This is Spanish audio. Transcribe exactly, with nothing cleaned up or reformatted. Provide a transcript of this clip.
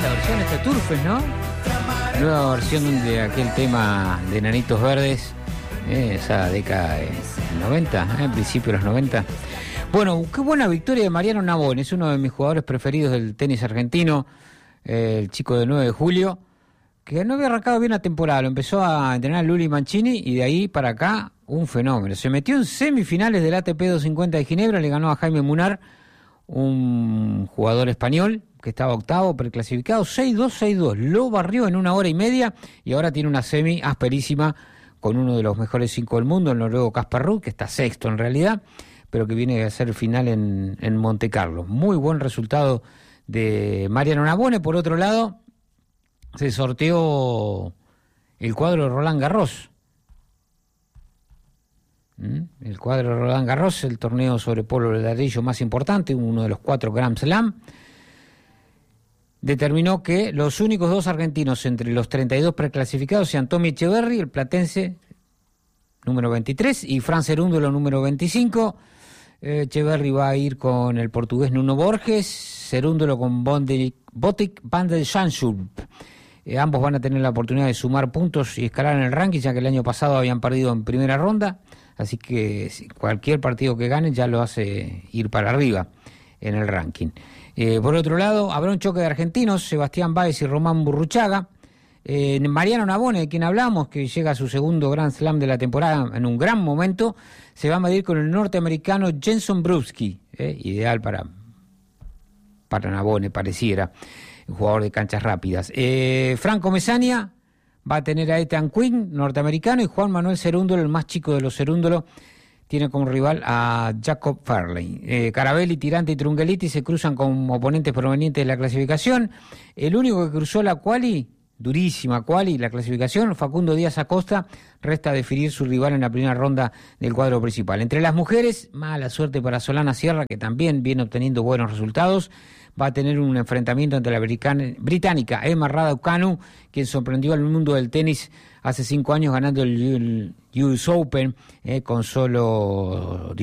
Linda versión esta Turfes, ¿no? Nueva versión de aquel tema de Nanitos Verdes, eh, esa década de noventa, eh, principio de los noventa. Bueno, qué buena victoria de Mariano Navone, es uno de mis jugadores preferidos del tenis argentino, eh, el chico de nueve de julio, que no había arrancado bien la temporada, lo empezó a entrenar Luli Mancini y de ahí para acá un fenómeno. Se metió en semifinales del A T P doscientos cincuenta de Ginebra, le ganó a Jaime Munar, un jugador español que estaba octavo, preclasificado, seis dos, seis dos, lo barrió en una hora y media y ahora tiene una semi asperísima con uno de los mejores cinco del mundo, el noruego Casper Ruud, que está sexto en realidad, pero que viene a hacer final en, en Monte Carlo. Muy buen resultado de Mariano Navone. Por otro lado, se sorteó el cuadro de Roland Garros. ¿Mm? El cuadro de Roland Garros, el torneo sobre polo de ladrillo más importante, uno de los cuatro Grand Slam, determinó que los únicos dos argentinos entre los treinta y dos preclasificados sean Tommy Echeverry, el platense, número veintitrés, y Fran Cerúndolo, número veinticinco. Eh, Echeverry va a ir con el portugués Nuno Borges, Cerúndolo con Botic van der Zandschulp. Eh, ambos van a tener la oportunidad de sumar puntos y escalar en el ranking, ya que el año pasado habían perdido en primera ronda, así que cualquier partido que gane ya lo hace ir para arriba en el ranking. Eh, por otro lado, habrá un choque de argentinos, Sebastián Báez y Román Burruchaga. Eh, Mariano Navone, de quien hablamos, que llega a su segundo Grand Slam de la temporada en un gran momento, se va a medir con el norteamericano Jenson Bruschi, eh, ideal para, para Navone, pareciera, un jugador de canchas rápidas. Eh, Franco Mesania va a tener a Ethan Quinn, norteamericano, y Juan Manuel Cerúndolo, el más chico de los Cerúndolo, tiene como rival a Jacob Fairley. Eh, Carabelli, Tirante y Trungelliti se cruzan con oponentes provenientes de la clasificación. El único que cruzó la quali, durísima quali, la clasificación, Facundo Díaz Acosta, resta definir su rival en la primera ronda del cuadro principal. Entre las mujeres, mala suerte para Solana Sierra, que también viene obteniendo buenos resultados. Va a tener un enfrentamiento ante la británica Emma Raducanu, quien sorprendió al mundo del tenis hace cinco años ganando el U S Open eh, con solo